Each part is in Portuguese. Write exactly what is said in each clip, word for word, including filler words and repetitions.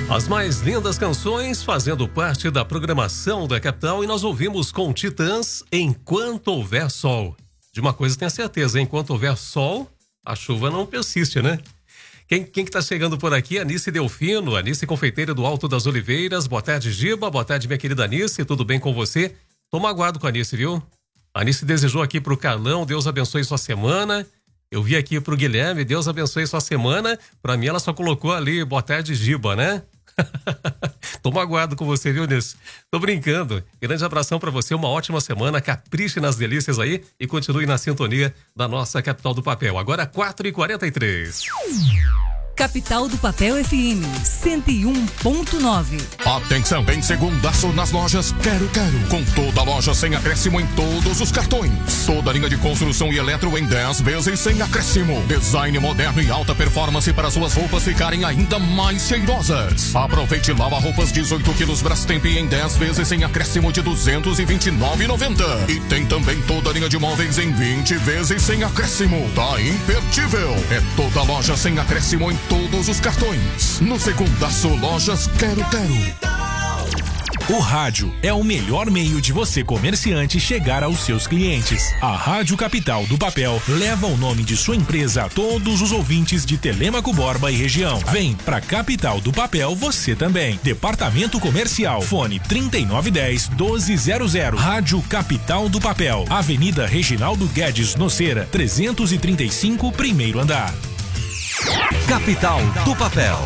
As mais lindas canções fazendo parte da programação da capital, e nós ouvimos com Titãs Enquanto Houver Sol. De uma coisa tenho certeza, enquanto houver sol, a chuva não persiste, né? Quem, quem que tá chegando por aqui? Anice Delfino, Anice Confeiteira do Alto das Oliveiras. Boa tarde, Giba. Boa tarde, minha querida Anice. Tudo bem com você? Toma aguardo com a Anice, viu? A Anice desejou aqui pro Carlão, Deus abençoe sua semana. Eu vi aqui pro Guilherme, Deus abençoe sua semana. Pra mim, ela só colocou ali, boa tarde, Giba, né? Toma aguardo com você, viu, Nisso? Tô brincando. Grande abração pra você, uma ótima semana, capriche nas delícias aí e continue na sintonia da nossa Capital do Papel. Agora quatro e quarenta e três. Capital do Papel F M cento e um ponto nove. Atenção, em segundaço nas lojas Quero Quero. Com toda a loja sem acréscimo em todos os cartões. Toda a linha de construção e eletro em dez vezes sem acréscimo. Design moderno e alta performance para suas roupas ficarem ainda mais cheirosas. Aproveite lava-roupas dezoito quilos Brastemp em dez vezes sem acréscimo de duzentos e vinte e nove reais e noventa centavos. E tem também toda a linha de móveis em vinte vezes sem acréscimo. Tá imperdível. É toda a loja sem acréscimo em todos os cartões. No Segundaço Lojas Quero Quero. O rádio é o melhor meio de você, comerciante, chegar aos seus clientes. A Rádio Capital do Papel leva o nome de sua empresa a todos os ouvintes de Telêmaco Borba e região. Vem pra Capital do Papel você também. Departamento Comercial, fone trinta e nove dez, doze zero zero. Rádio Capital do Papel, Avenida Reginaldo Guedes Noceira, trezentos e trinta e cinco, primeiro andar. Capital do Papel.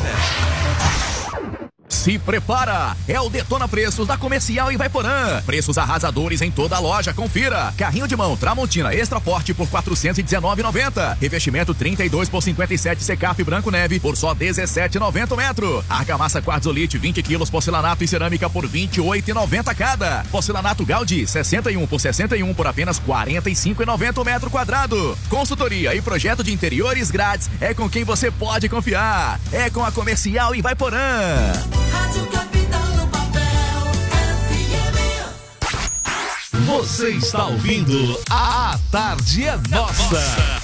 Se prepara! É o Detona Preços da Comercial Ivaiporã. Preços arrasadores em toda a loja, confira. Carrinho de mão Tramontina Extra Forte por quatrocentos e dezenove reais e noventa centavos. Revestimento trinta e dois por cinquenta e sete Secaf Branco Neve por só dezessete reais e noventa centavos metro. Argamassa Quartzolite vinte quilos porcelanato e cerâmica por vinte e oito reais e noventa centavos cada. Porcelanato Gaudi sessenta e um por sessenta e um por apenas quarenta e cinco reais e noventa centavos metro quadrado. Consultoria e projeto de interiores grátis é com quem você pode confiar. É com a Comercial Ivaiporã. Rádio Capital no Papel F M. Você está ouvindo A Tarde é Nossa.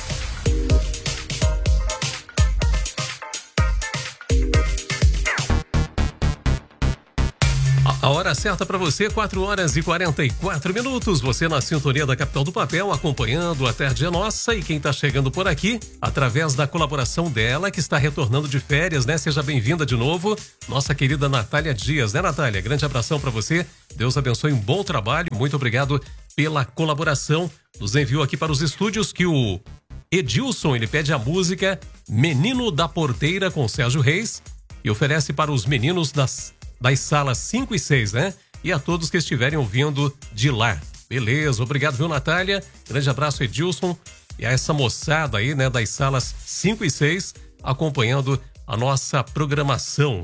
A hora certa para você, quatro horas e quarenta e quatro minutos. Você na sintonia da Capital do Papel, acompanhando A Tarde é Nossa. E quem está chegando por aqui, através da colaboração dela, que está retornando de férias, né? Seja bem-vinda de novo, nossa querida Natália Dias, né, Natália? Grande abração para você. Deus abençoe, um bom trabalho. Muito obrigado pela colaboração. Nos enviou aqui para os estúdios que o Edilson, ele pede a música Menino da Porteira com Sérgio Reis e oferece para os meninos das das salas cinco e seis, né? E a todos que estiverem ouvindo de lá. Beleza, obrigado, viu, Natália? Grande abraço, Edilson. E a essa moçada aí, né, das salas cinco e seis, acompanhando a nossa programação.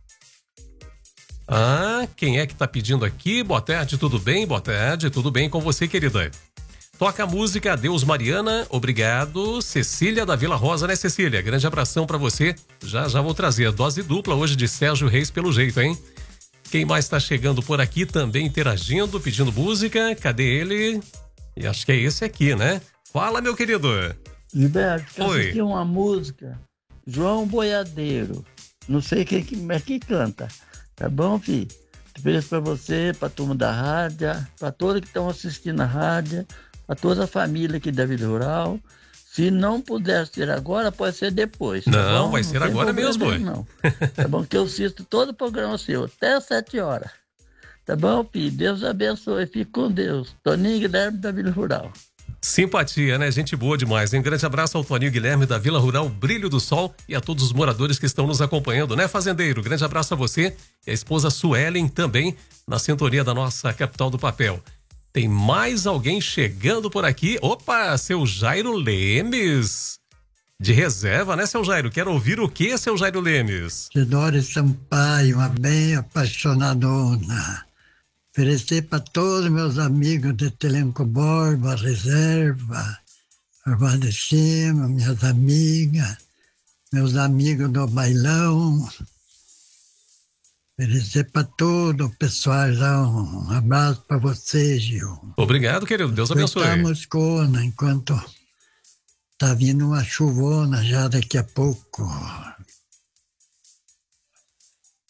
Ah, quem é que tá pedindo aqui? Boa tarde, tudo bem? Boa tarde, tudo bem com você, querida? Toca a música Adeus Mariana, obrigado. Cecília da Vila Rosa, né, Cecília? Grande abração pra você. Já já vou trazer a dose dupla hoje de Sérgio Reis pelo jeito, hein? Quem mais tá chegando por aqui também interagindo, pedindo música? Cadê ele? E acho que é esse aqui, né? Fala, meu querido. Gilberto, essa aqui é uma música. João Boiadeiro. Não sei quem que, mas que canta. Tá bom, filho? Beijo pra você, pra turma da rádio, pra todos que estão assistindo a rádio, a toda a família aqui da Vila Rural. Se não puder ser agora, pode ser depois. Tá não, bom? vai ser não agora mesmo. Não. Tá bom? Que eu assisto todo o programa seu, até às sete horas. Tá bom, filho? Deus abençoe. Fique com Deus. Toninho Guilherme da Vila Rural. Simpatia, né? Gente boa demais. Um grande abraço ao Toninho Guilherme da Vila Rural Brilho do Sol e a todos os moradores que estão nos acompanhando, né, fazendeiro? Grande abraço a você e a esposa Suelen também na sintonia da nossa Capital do Papel. Tem mais alguém chegando por aqui. Opa, seu Jairo Lemes. De reserva, né, seu Jairo? Quero ouvir o que, seu Jairo Lemes? Sidória Sampaio, uma bem apaixonadona. Oferecer para todos meus amigos de Telêmaco Borba, Reserva, Armada de Cima, minhas amigas, meus amigos do bailão. Oferecer para todo o pessoal já um abraço para você, Gil. Obrigado, querido. Deus abençoe. Estamos Moscona, enquanto tá vindo uma chuvona já daqui a pouco.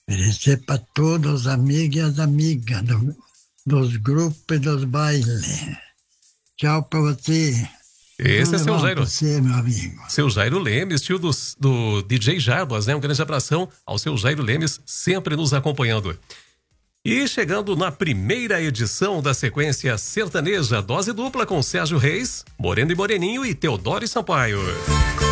Oferecer para todos os amigos e as amigas do, dos grupos e dos bailes. Tchau para você. Esse é seu Jairo. Você, meu amigo. Seu Jairo Lemes, tio do, do D J Jarbas, né? Um grande abração ao seu Jairo Lemes, sempre nos acompanhando. E chegando na primeira edição da sequência sertaneja, dose dupla com Sérgio Reis, Moreno e Moreninho e Teodoro e Sampaio.